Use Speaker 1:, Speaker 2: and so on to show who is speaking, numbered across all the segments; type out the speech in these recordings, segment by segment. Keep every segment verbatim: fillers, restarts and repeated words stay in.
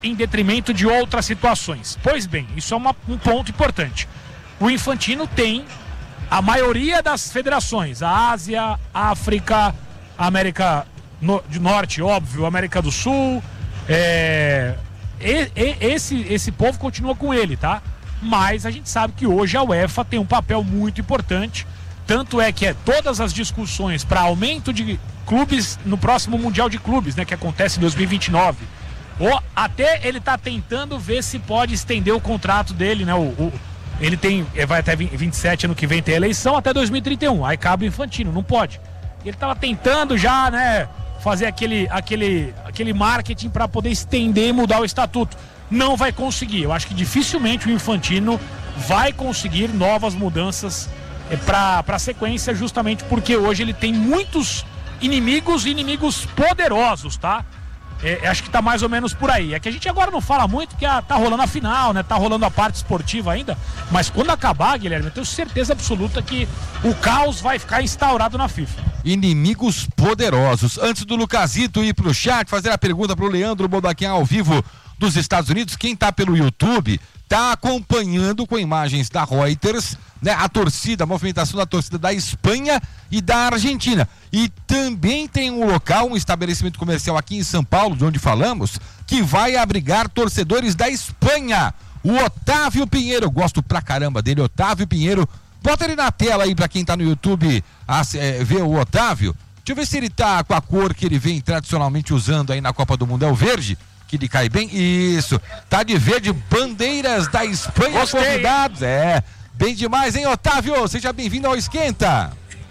Speaker 1: em detrimento de outras situações. Pois bem, isso é uma, um ponto importante. O Infantino tem a maioria das federações, a Ásia, a África, a América no, do Norte, óbvio, América do Sul, é, e, e, esse, esse povo continua com ele, tá? Mas a gente sabe que hoje a UEFA tem um papel muito importante, tanto é que é todas as discussões para aumento de clubes no próximo Mundial de Clubes, né, que acontece em dois mil e vinte e nove, ou até ele tá tentando ver se pode estender o contrato dele, né, o, o, ele tem, vai até vinte e sete, ano que vem tem eleição, até dois mil e trinta e um, aí cabe o Infantino, não pode. Ele tava tentando já, né, fazer aquele, aquele, aquele marketing para poder estender e mudar o estatuto. Não vai conseguir, eu acho que dificilmente o Infantino vai conseguir novas mudanças para a sequência, justamente porque hoje ele tem muitos inimigos, inimigos poderosos, tá? É, acho que tá mais ou menos por aí. É que a gente agora não fala muito, porque ah, tá rolando a final, né? Tá rolando a parte esportiva ainda. Mas quando acabar, Guilherme, eu tenho certeza absoluta que o caos vai ficar instaurado na FIFA.
Speaker 2: Inimigos poderosos. Antes do Lucasito ir pro chat, fazer a pergunta pro Leandro Bodaquim ao vivo dos Estados Unidos, quem tá pelo YouTube tá acompanhando com imagens da Reuters, né, a torcida, a movimentação da torcida da Espanha e da Argentina. E também tem um local, um estabelecimento comercial aqui em São Paulo, de onde falamos, que vai abrigar torcedores da Espanha. O Otávio Pinheiro, gosto pra caramba dele, Otávio Pinheiro. Bota ele na tela aí pra quem tá no YouTube a, é, ver o Otávio. Deixa eu ver se ele tá com a cor que ele vem tradicionalmente usando aí na Copa do Mundo, é o verde? Que lhe cai bem, isso, tá de verde, bandeiras da Espanha.
Speaker 1: Gostei.
Speaker 2: Convidados, é, bem demais, hein, Otávio, seja bem-vindo ao Esquenta.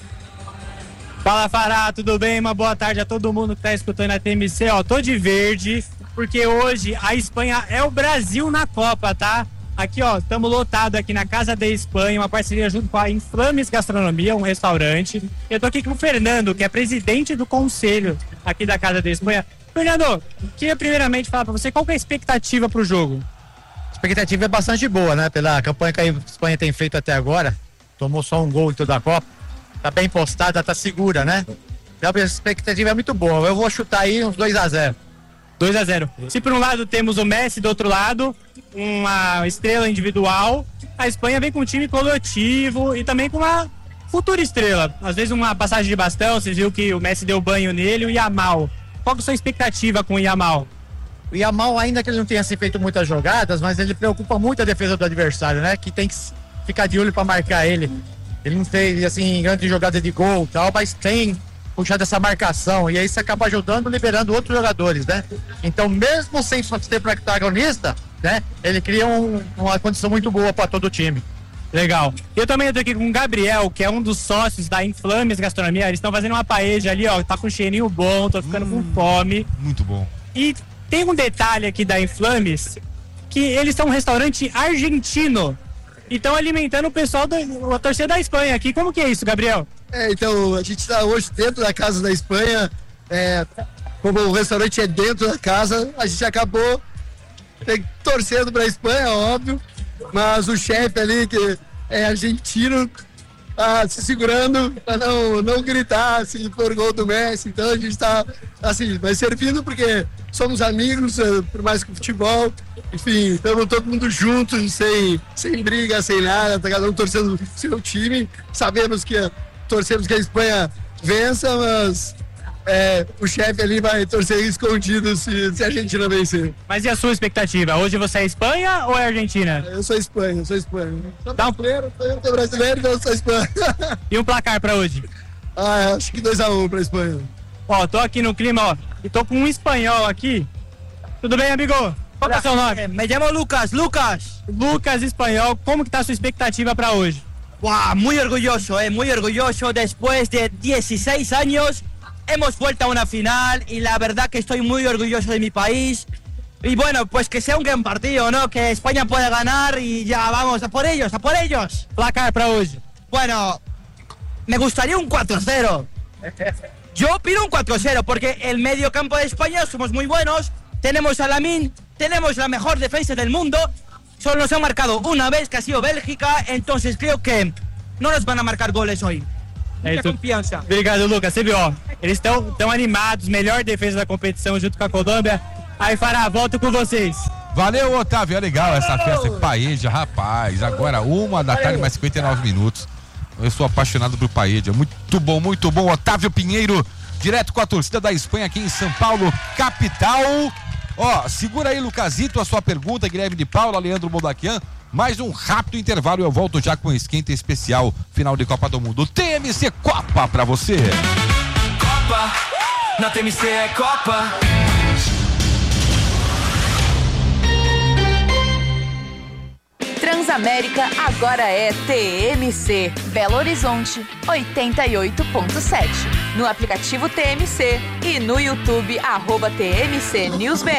Speaker 3: Fala, Fará, tudo bem? Uma boa tarde a todo mundo que tá escutando a T M C, ó, tô de verde, porque hoje a Espanha é o Brasil na Copa, tá? Aqui, ó, estamos lotados aqui na Casa da Espanha, uma parceria junto com a Inflames Gastronomia, um restaurante. Eu tô aqui com o Fernando, que é presidente do conselho aqui da Casa da Espanha. Fernando, queria primeiramente falar para você qual que é a expectativa para o jogo.
Speaker 4: A expectativa é bastante boa, né? Pela campanha que a Espanha tem feito até agora, tomou só um gol em toda a Copa, tá bem postada, tá segura, né? Então, a expectativa é muito boa. Eu vou chutar aí uns dois a zero.
Speaker 3: dois a zero. Se por um lado temos o Messi, do outro lado, uma estrela individual, a Espanha vem com um time coletivo e também com uma futura estrela. Às vezes uma passagem de bastão, você viu que o Messi deu banho nele, o Yamal. Qual que é a sua expectativa com o Yamal?
Speaker 4: O Yamal, ainda que ele não tenha se feito muitas jogadas, mas ele preocupa muito a defesa do adversário, né? Que tem que ficar de olho para marcar ele. Ele não fez, assim, grande jogada de gol e tal, mas tem puxado essa marcação. E aí você acaba ajudando, liberando outros jogadores, né? Então, mesmo sem ser protagonista, né? Ele cria um, uma condição muito boa para todo o time.
Speaker 3: Legal. Eu também estou aqui com o Gabriel, que é um dos sócios da Inflames Gastronomia. Eles estão fazendo uma paella ali, ó, tá com um cheirinho bom, tô ficando hum, com fome.
Speaker 2: Muito bom.
Speaker 3: E tem um detalhe aqui da Inflames, que eles são um restaurante argentino e estão alimentando o pessoal da a torcida da Espanha aqui. Como que é isso, Gabriel?
Speaker 5: É, então, a gente está hoje dentro da Casa da Espanha, é, como o restaurante é dentro da casa, a gente acabou torcendo para a Espanha, óbvio. Mas o chefe ali, que é argentino, tá se segurando para não, não gritar se for gol do Messi. Então a gente tá assim, vai servindo porque somos amigos, por mais que o futebol. Enfim, estamos todo mundo juntos, sem, sem briga, sem nada, tá cada um torcendo seu time. Sabemos que torcemos que a Espanha vença, mas é, o chefe ali vai torcer escondido se, se a Argentina vencer.
Speaker 3: Mas e a sua expectativa? Hoje você é Espanha ou é Argentina?
Speaker 5: Eu sou Espanha, eu sou Espanha. Sou brasileiro, eu sou brasileiro, então eu sou Espanha.
Speaker 3: E um placar pra hoje?
Speaker 5: Ah, acho que dois a um pra Espanha.
Speaker 3: Ó, tô aqui no clima, ó, e tô com um espanhol aqui. Tudo bem, amigo? Qual é o seu nome?
Speaker 6: Me chamo Lucas, Lucas.
Speaker 3: Lucas Espanhol, como que tá a sua expectativa pra hoje?
Speaker 6: Wow, muy orgulloso, eh, muy orgulloso. Después de dieciséis años hemos vuelto a una final y la verdad que estoy muy orgulloso de mi país. Y bueno, pues que sea un gran partido, ¿no? Que España pueda ganar y ya vamos, a por ellos, a por ellos.
Speaker 3: Placar para hoy.
Speaker 6: Bueno, me gustaría un cuatro cero. Yo pido un cuatro cero porque el medio campo de España somos muy buenos. Tenemos a Lamine, tenemos la mejor defensa del mundo. Solo nos han marcado una vez, que ha sido Bélgica, entonces creo que no nos van a marcar goles hoy.
Speaker 3: É
Speaker 6: Muita confiança.
Speaker 3: Obrigado, Lucas. Você viu, ó, eles estão tão animados, melhor defesa da competição junto com a Colômbia. Aí, Fará, volto com vocês.
Speaker 2: Valeu, Otávio. É legal essa festa em Paella, rapaz. Agora, uma da tarde, mais cinquenta e nove minutos. Eu sou apaixonado por Paella. Muito bom, muito bom. Otávio Pinheiro, direto com a torcida da Espanha aqui em São Paulo, capital. Ó, segura aí, Lucasito, a sua pergunta, Guilherme de Paula, Leandro Moldaquian. Mais um rápido intervalo e eu volto já com o esquenta especial final de Copa do Mundo. T M C Copa pra você.
Speaker 7: Copa, na T M C é Copa.
Speaker 8: Transamérica agora é T M C. Belo Horizonte, oitenta e oito ponto sete. No aplicativo T M C e no YouTube, arroba T M C News B